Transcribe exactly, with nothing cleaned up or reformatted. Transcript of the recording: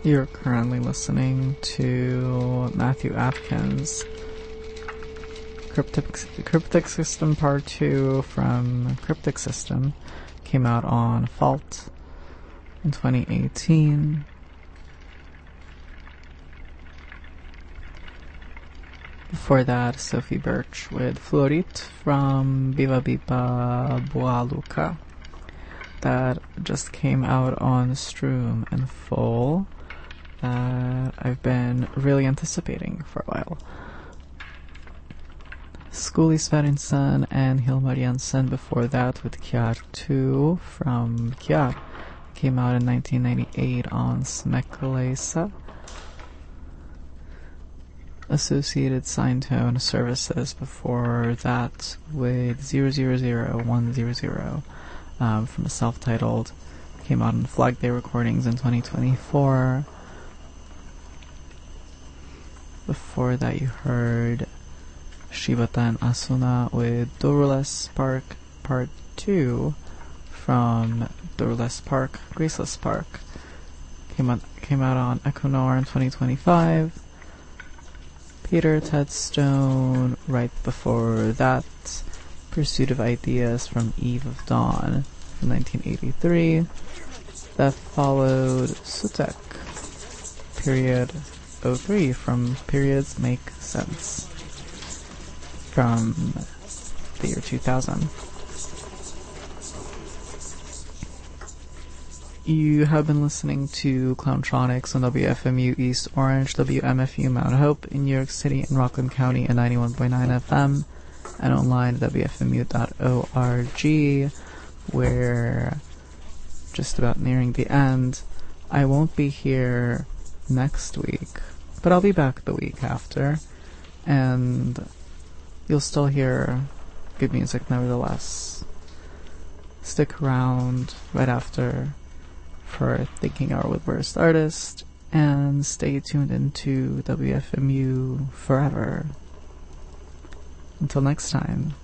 You're currently listening to Matthew Atkins, Cryptic, Cryptic System Part two from Cryptic System. Came out on Fault in twenty eighteen. Before that, Sophie Birch with Florit from Viva Bipa Bualuca. That just came out on Stroom in full. That I've been really anticipating for a while. Skuli Sverrisson and Hilmar Jensen before that with Kjar two from Kjar. Came out in nineteen ninety-eight on Smekleisa. Associated Signtone Services before that with zero zero zero one zero zero um, from a self-titled. Came out on Flag Day Recordings in twenty twenty-four. Before that you heard Shibata and Asuna with Doruless Park Part two from Doruless Park, Graceless Park. Came out, came out on Equinor in twenty twenty-five. Peter Tedstone right before that. Pursuit of Ideas from Eve of Dawn from nineteen eighty-three. That followed Sutek, period oh three from Periods Make Sense from the year two thousand. You have been listening to Clowntronics on W F M U East Orange, W M F U Mount Hope in New York City and Rockland County at ninety-one point nine F M, and online at W F M U dot org. We're just about nearing the end. I won't be here next week, but I'll be back the week after, and you'll still hear good music nevertheless. Stick around right after for Thinking Our with Worst Artist, and stay tuned into W F M U forever. Until next time.